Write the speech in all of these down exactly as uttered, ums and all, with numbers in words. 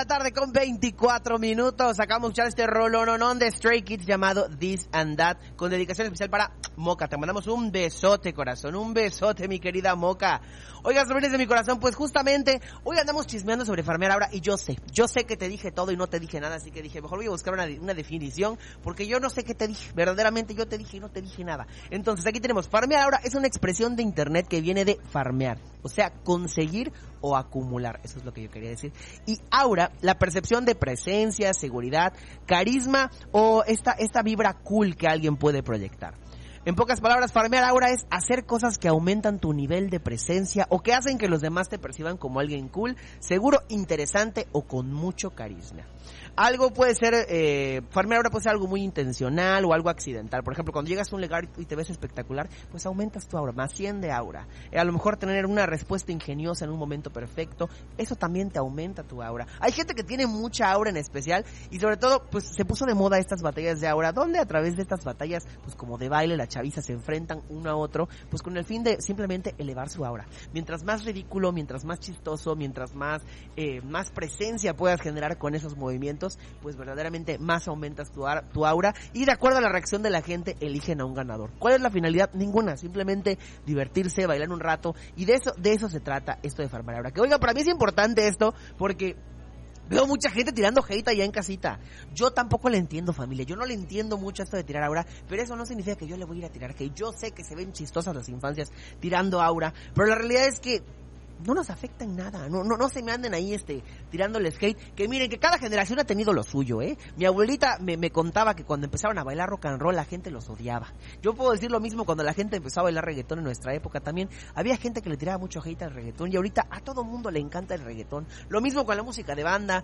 la tarde con veinticuatro minutos. Acabamos de escuchar este rolononón de Stray Kids llamado This and That, con dedicación especial para Moca. Te mandamos un besote, corazón, un besote, mi querida Moca. Oiga, sobrinos de mi corazón, pues justamente hoy andamos chismeando sobre farmear ahora, y yo sé, yo sé que te dije todo y no te dije nada, así que dije, mejor voy a buscar una, una definición, porque yo no sé qué te dije, verdaderamente yo te dije y no te dije nada. Entonces aquí tenemos, farmear ahora es una expresión de internet que viene de farmear, o sea, conseguir o acumular, eso es lo que yo quería decir. Y aura, la percepción de presencia, seguridad, carisma o esta, esta vibra cool que alguien puede proyectar. En pocas palabras, farmear aura es hacer cosas que aumentan tu nivel de presencia o que hacen que los demás te perciban como alguien cool, seguro, interesante o con mucho carisma. Algo puede ser, eh, farmear aura puede ser algo muy intencional o algo accidental. Por ejemplo, cuando llegas a un lugar y te ves espectacular, pues aumentas tu aura, más cien de aura. Eh, a lo mejor tener una respuesta ingeniosa en un momento perfecto, eso también te aumenta tu aura. Hay gente que tiene mucha aura en especial y sobre todo, pues se puso de moda estas batallas de aura, donde a través de estas batallas, pues como de baile, la chaviza se enfrentan uno a otro, pues con el fin de simplemente elevar su aura. Mientras más ridículo, mientras más chistoso, mientras más, eh, más presencia puedas generar con esos movimientos, pues verdaderamente más aumentas tu, ar- tu aura, y de acuerdo a la reacción de la gente eligen a un ganador. ¿Cuál es la finalidad? Ninguna, simplemente divertirse, bailar un rato, y de eso de eso se trata esto de farmear aura. Que oiga, para mí es importante esto porque veo mucha gente tirando hate allá en casita. Yo tampoco le entiendo, familia. Yo no le entiendo mucho esto de tirar aura, pero eso no significa que yo le voy a ir a tirar hate. Yo sé que se ven chistosas las infancias tirando aura, pero la realidad es que no nos afecta en nada, no, no, no se me anden ahí este tirándoles hate, que miren que cada generación ha tenido lo suyo, eh. Mi abuelita me, me contaba que cuando empezaron a bailar rock and roll la gente los odiaba. Yo puedo decir lo mismo cuando la gente empezó a bailar reggaetón en nuestra época también, había gente que le tiraba mucho hate al reggaetón, y ahorita a todo mundo le encanta el reggaetón. Lo mismo con la música de banda,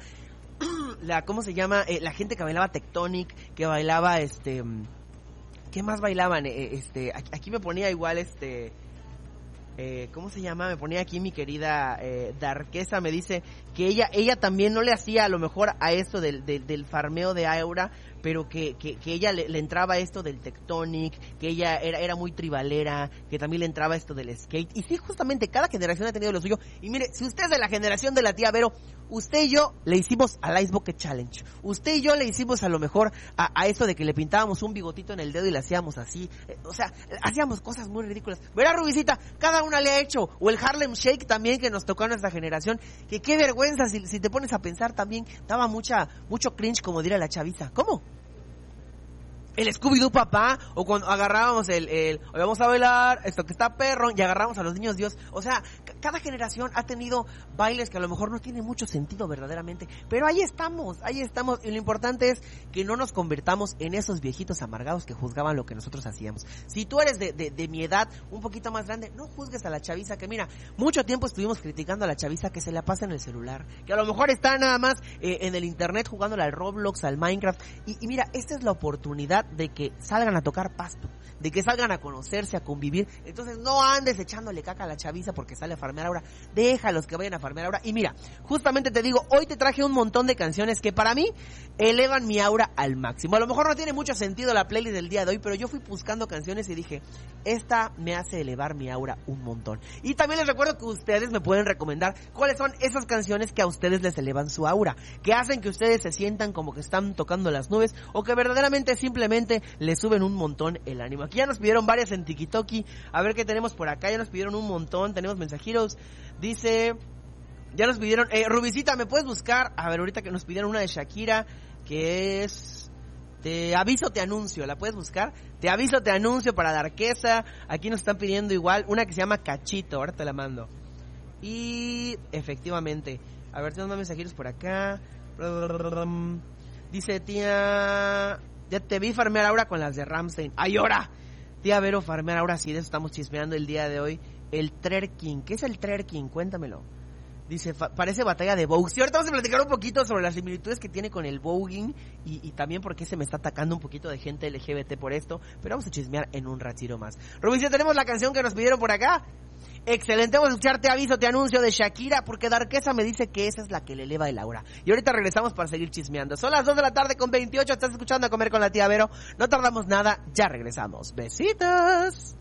la, ¿cómo se llama? Eh, la gente que bailaba Tectonic, que bailaba este, ¿qué más bailaban? Eh, este, aquí, aquí me ponía igual este... Eh, ¿cómo se llama? Me ponía aquí mi querida eh, Darquesa, me dice que ella ella también no le hacía a lo mejor a esto del, del, del farmeo de aura, pero que, que, que ella le, le entraba esto del Tectonic, que ella era, era muy tribalera, que también le entraba esto del skate. Y sí, justamente cada generación ha tenido lo suyo. Y mire, si usted es de la generación de la tía Vero, usted y yo le hicimos al Ice Bucket Challenge. Usted y yo le hicimos a lo mejor a, a eso de que le pintábamos un bigotito en el dedo y le hacíamos así. Eh, o sea, hacíamos cosas muy ridículas. Verá, Rubicita, cada una le ha hecho. O el Harlem Shake también, que nos tocó a nuestra generación. Que qué vergüenza, si, si te pones a pensar también, daba mucha mucho cringe, como diría la chaviza. ¿Cómo? El Scooby-Doo papá, o cuando agarrábamos el, el, hoy vamos a bailar, esto que está perro, y agarramos a los niños Dios. O sea, c- cada generación ha tenido bailes que a lo mejor no tienen mucho sentido verdaderamente, pero ahí estamos, ahí estamos, y lo importante es que no nos convertamos en esos viejitos amargados que juzgaban lo que nosotros hacíamos. Si tú eres de, de, de mi edad, un poquito más grande, no juzgues a la chaviza, que mira, mucho tiempo estuvimos criticando a la chaviza que se la pasa en el celular, que a lo mejor está nada más eh, en el internet jugándole al Roblox, al Minecraft, y, y mira, esta es la oportunidad de que salgan a tocar pasto, de que salgan a conocerse, a convivir. Entonces no andes echándole caca a la chaviza porque sale a farmear ahora, déjalos que vayan a farmear ahora. Y mira, justamente te digo, hoy te traje un montón de canciones que para mí elevan mi aura al máximo. A lo mejor no tiene mucho sentido la playlist del día de hoy, pero yo fui buscando canciones y dije, esta me hace elevar mi aura un montón. Y también les recuerdo que ustedes me pueden recomendar cuáles son esas canciones que a ustedes les elevan su aura, que hacen que ustedes se sientan como que están tocando las nubes, o que verdaderamente simplemente le suben un montón el ánimo. Aquí ya nos pidieron varias en TikTok. A ver qué tenemos por acá. Ya nos pidieron un montón. Tenemos mensajeros. Dice, ya nos pidieron, eh, Rubicita, ¿me puedes buscar? A ver, ahorita que nos pidieron una de Shakira, que es Te aviso, te anuncio. ¿La puedes buscar? Te aviso, te anuncio para Darquesa. Aquí nos están pidiendo igual una que se llama Cachito. Ahora te la mando. Y efectivamente, a ver, tenemos más mensajeros por acá. Dice tía, ya te vi farmear ahora con las de Rammstein. ¡Ay, ahora! Tía Vero, farmear ahora, sí, de eso estamos chismeando el día de hoy. El twerking. ¿Qué es el twerking? Cuéntamelo. Dice, fa- parece batalla de Vogue. Sí, ahorita vamos a platicar un poquito sobre las similitudes que tiene con el voguing y, y también por qué se me está atacando un poquito de gente L G B T por esto. Pero vamos a chismear en un ratito más. Rubí, ¿ya tenemos la canción que nos pidieron por acá? Excelente, vamos a escuchar Te aviso, te anuncio de Shakira, porque Darquesa me dice que esa es la que le eleva el aura. Y ahorita regresamos para seguir chismeando. Son las dos de la tarde con veintiocho, estás escuchando A Comer con la Tía Vero. No tardamos nada, ya regresamos. Besitos.